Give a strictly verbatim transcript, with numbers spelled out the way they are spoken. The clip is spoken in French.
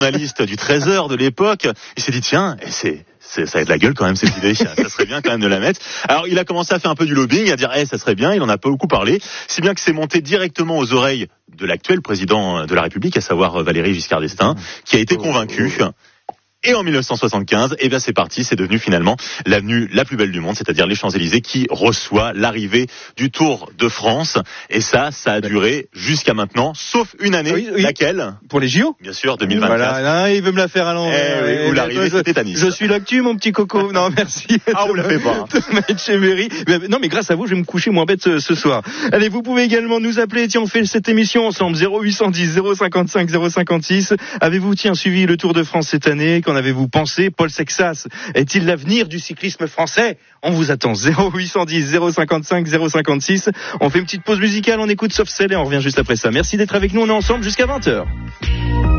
journaliste du treize heures de l'époque, il s'est dit tiens, et c'est, c'est ça a de la gueule quand même cette idée, ça serait bien quand même de la mettre. Alors il a commencé à faire un peu du lobbying, à dire eh ça serait bien, il en a pas beaucoup parlé, si bien que c'est monté directement aux oreilles de l'actuel président de la République, à savoir Valéry Giscard d'Estaing, qui a été convaincu. Et en dix-neuf cent soixante-quinze, eh bien c'est parti, c'est devenu finalement l'avenue la plus belle du monde, c'est-à-dire les Champs-Élysées, qui reçoit l'arrivée du Tour de France. Et ça, ça a duré jusqu'à maintenant, sauf une année, oui, oui. Laquelle ? Pour les J O ? Bien sûr, deux mille vingt-quatre. Voilà, là, il veut me la faire à l'envers. Eh, oui, où l'arrivée c'était à Nice. Je suis l'actu, mon petit coco. Non, merci. Ah, vous la faites pas. mais, non, mais grâce à vous, je vais me coucher moins bête ce, ce soir. Allez, vous pouvez également nous appeler. Tiens, on fait cette émission ensemble. zéro huit cent dix, zéro cinquante-cinq, zéro cinquante-six. Avez-vous, tiens, suivi le Tour de France cette année ? Qu'en avez-vous pensé ? Paul Sexas est-il l'avenir du cyclisme français ? On vous attend. zéro huit cent dix, zéro cinquante-cinq, zéro cinquante-six. On fait une petite pause musicale, on écoute Soft Cell et on revient juste après ça. Merci d'être avec nous, on est ensemble jusqu'à vingt heures.